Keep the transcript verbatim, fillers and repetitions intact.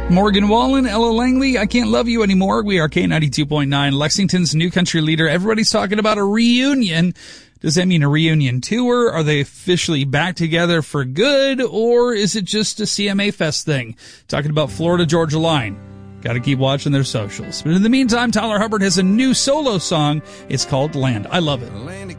Morgan Wallen, Ella Langley, I Can't Love You Anymore. We are K ninety-two point nine, Lexington's new country leader. Everybody's talking about a reunion. Does that mean a reunion tour? Are they officially back together for good, or is it just a C M A Fest thing? Talking about Florida Georgia Line. Got to keep watching their socials. But in the meantime, Tyler Hubbard has a new solo song. It's called Land. I love it.